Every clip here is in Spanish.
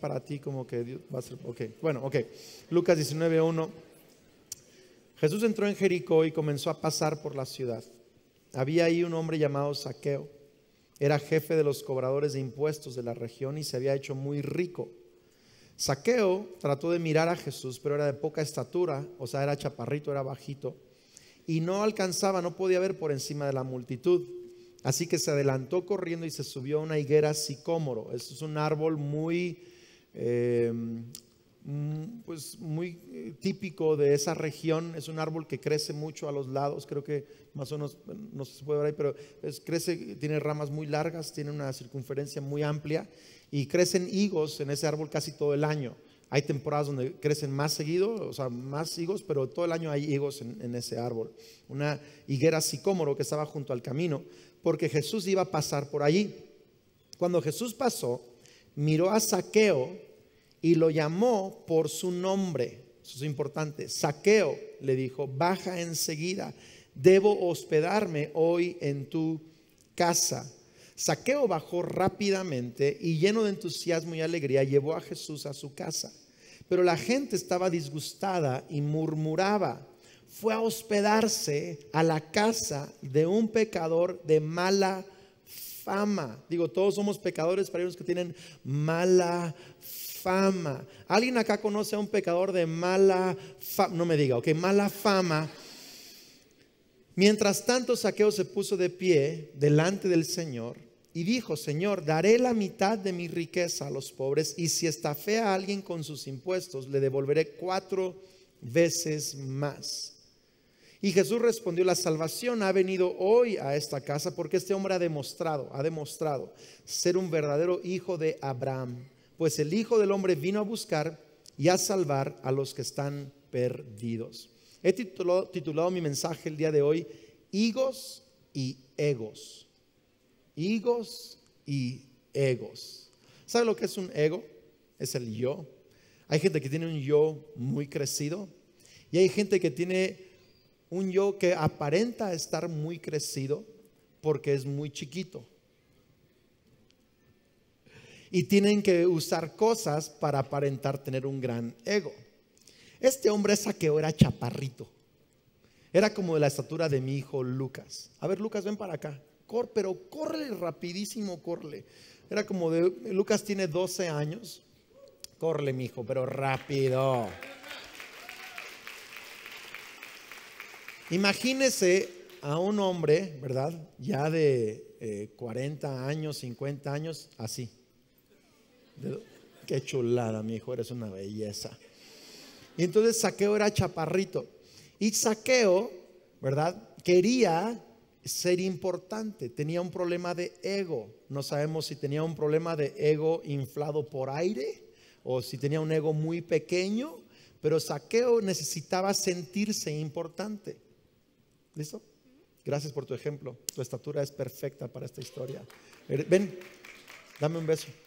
para ti como que Dios va a ser, ok. Lucas 19:1. Jesús entró en Jericó y comenzó a pasar por la ciudad. Había ahí un hombre llamado Zaqueo. Era jefe de los cobradores de impuestos de la región y se había hecho muy rico. Zaqueo trató de mirar a Jesús, pero era de poca estatura, o sea, era chaparrito, era bajito, y no alcanzaba, no podía ver por encima de la multitud. Así que se adelantó corriendo y se subió a una higuera sicómoro. Esto es un árbol muy típico de esa región. Es un árbol que crece mucho a los lados, creo que más o menos, no se puede ver ahí, pero crece, tiene ramas muy largas, tiene una circunferencia muy amplia y crecen higos en ese árbol casi todo el año. Hay temporadas donde crecen más seguido, o sea, más higos, pero todo el año hay higos en ese árbol. Una higuera sicómoro que estaba junto al camino, porque Jesús iba a pasar por allí. Cuando Jesús pasó, miró a Zaqueo y lo llamó por su nombre. Eso es importante. Zaqueo, le dijo, baja enseguida, debo hospedarme hoy en tu casa. Zaqueo bajó rápidamente y lleno de entusiasmo y alegría llevó a Jesús a su casa. Pero la gente estaba disgustada y murmuraba. Fue a hospedarse a la casa de un pecador de mala fama. Digo, todos somos pecadores, pero hay unos que tienen mala fama. ¿Alguien acá conoce a un pecador de mala fama? No me diga, mala fama. Mientras tanto, Zaqueo se puso de pie delante del Señor y dijo: Señor, daré la mitad de mi riqueza a los pobres, y si estafé a alguien con sus impuestos, le devolveré 4 veces más. Y Jesús respondió: la salvación ha venido hoy a esta casa, porque este hombre ha demostrado ser un verdadero hijo de Abraham, pues el Hijo del Hombre vino a buscar y a salvar a los que están perdidos. He titulado mi mensaje el día de hoy: higos y egos. Higos y egos. ¿Sabe lo que es un ego? Es el yo. Hay gente que tiene un yo muy crecido y hay gente que tiene un yo que aparenta estar muy crecido porque es muy chiquito. Y tienen que usar cosas para aparentar tener un gran ego. Este hombre Zaqueo era chaparrito. Era como de la estatura de mi hijo Lucas. A ver, Lucas, ven para acá. Pero córrele rapidísimo, córrele. Era como Lucas tiene 12 años. Córrele, mi hijo, pero rápido. Imagínese a un hombre, ¿verdad? Ya de 40 años, 50 años, así. Qué chulada, mi hijo, eres una belleza. Y entonces Zaqueo era chaparrito. Y Zaqueo, ¿verdad?, quería ser importante. Tenía un problema de ego. No sabemos si tenía un problema de ego inflado por aire o si tenía un ego muy pequeño, pero Zaqueo necesitaba sentirse importante. ¿Listo? Gracias por tu ejemplo. Tu estatura es perfecta para esta historia. Ven, dame un beso.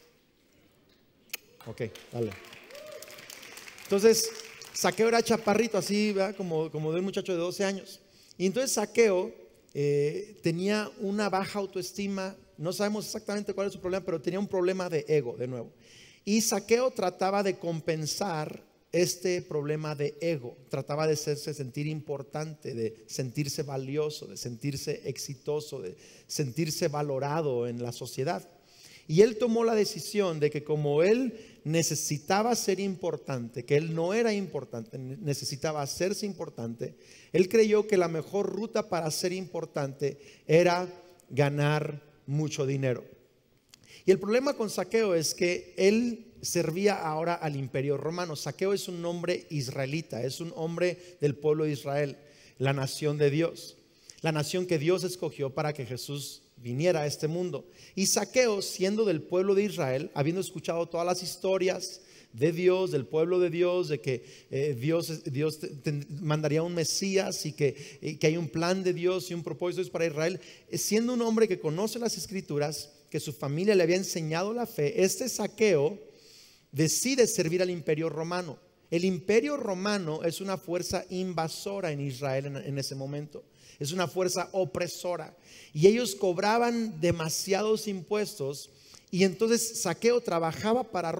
Ok, dale. Entonces, Zaqueo era chaparrito, así, ¿verdad? Como de un muchacho de 12 años. Y entonces Zaqueo tenía una baja autoestima. No sabemos exactamente cuál es su problema, pero tenía un problema de ego, de nuevo. Y Zaqueo trataba de compensar este problema de ego. Trataba de hacerse sentir importante, de sentirse valioso, de sentirse exitoso, de sentirse valorado en la sociedad. Y él tomó la decisión de que como él necesitaba ser importante, que él no era importante, necesitaba hacerse importante, él creyó que la mejor ruta para ser importante era ganar mucho dinero. Y el problema con Zaqueo es que él servía ahora al imperio romano. Zaqueo es un hombre israelita, es un hombre del pueblo de Israel, la nación de Dios, la nación que Dios escogió para que Jesús viniera a este mundo. Y Zaqueo, siendo del pueblo de Israel, habiendo escuchado todas las historias de Dios, del pueblo de Dios, de que Dios mandaría un Mesías y que hay un plan de Dios y un propósito para Israel, siendo un hombre que conoce las escrituras, que su familia le había enseñado la fe, este Zaqueo decide servir al imperio romano. El imperio romano es una fuerza invasora en Israel en ese momento. Es una fuerza opresora y ellos cobraban demasiados impuestos, y entonces Zaqueo trabajaba para